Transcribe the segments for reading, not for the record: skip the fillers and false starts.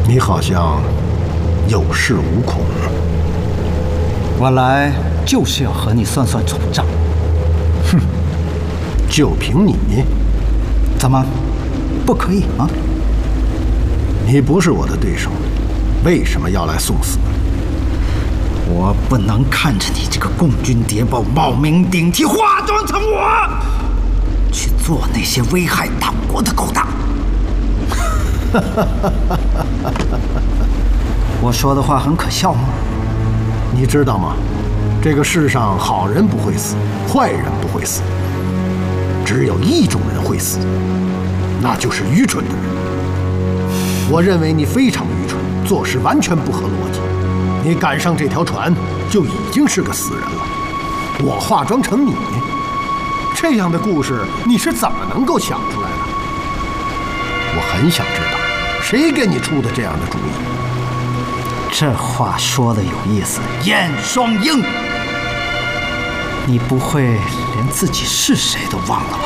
你好像有恃无恐。 我来就是要和你算算总账。 哼，就凭你， 怎么不可以吗？ 你不是我的对手，为什么要来送死？ 我不能看着你这个共军谍报冒名顶替，化妆成我，去做那些危害党国的勾当。我说的话很可笑吗？ 你知道吗？这个世上好人不会死，坏人不会死，只有一种人会死，那就是愚蠢的人。我认为你非常愚蠢，做事完全不合逻辑。你赶上这条船就已经是个死人了。我化妆成你，这样的故事你是怎么能够想出来的？我很想知道，谁给你出的这样的主意？ 这话说的有意思，燕双鹰，你不会连自己是谁都忘了吧？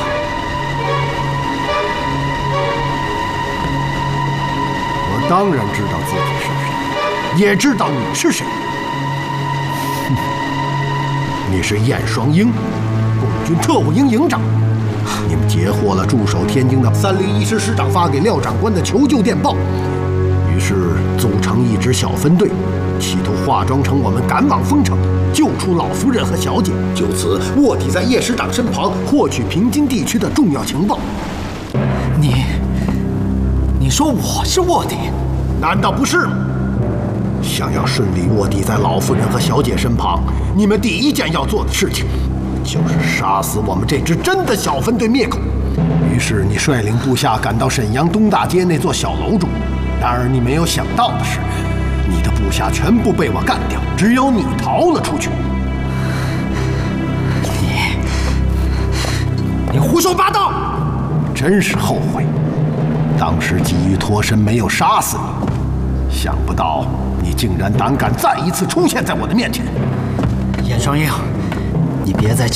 我当然知道自己是谁，也知道你是谁。你是燕双鹰，共军特务营营长。你们截获了驻守天津的301师师长发给廖长官的求救电报，于是组成一支小分队，企图化妆成我们赶往丰城，救出老夫人和小姐，就此卧底在叶师长身旁，获取平津地区的重要情报。 你说我是卧底， 难道不是吗？想要顺利卧底在老夫人和小姐身旁，你们第一件要做的事情，就是杀死我们这支真的小分队灭口。于是你率领部下赶到沈阳东大街那座小楼中，然而你没有想到的是，你的部下全部被我干掉，只有你逃了出去。 你胡说八道！ 真是后悔，当时急于脱身，没有杀死你。想不到你竟然胆敢再一次出现在我的面前。 燕双鹰，你别再